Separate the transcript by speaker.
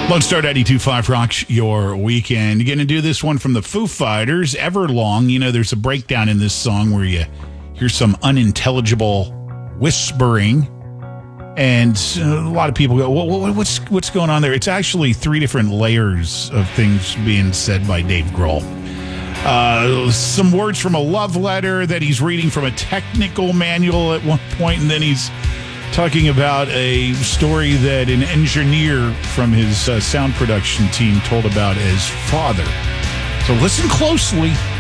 Speaker 1: Lone Star 92.5 rocks your weekend. You're going to do this one from the Foo Fighters, Everlong. You know, there's a breakdown in this song where you hear some unintelligible whispering. And a lot of people go, what's going on there? It's actually three different layers of things being said by Dave Grohl. Some words from a love letter that he's reading from a technical manual at one point, and then he's talking about a story that an engineer from his sound production team told about his father. So listen closely.